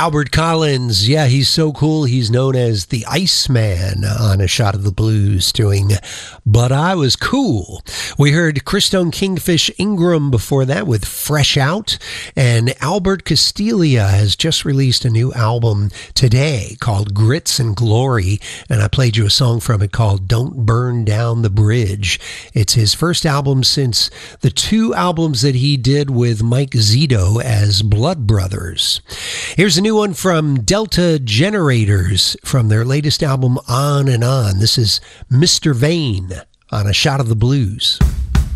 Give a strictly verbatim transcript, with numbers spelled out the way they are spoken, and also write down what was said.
Albert Collins, yeah, he's so cool. He's known as the Iceman on A Shot of the Blues, doing But I Was Cool. We heard Christone Kingfish Ingram before that with Fresh Out, and Albert Castiglia has just released a new album today called Grits and Glory, and I played you a song from it called Don't Burn Down the Bridge. It's his first album since the two albums that he did with Mike Zito as Blood Brothers. Here's a new one from Delta Generators from their latest album On and On. This is Mister Vane on A Shot of the Blues.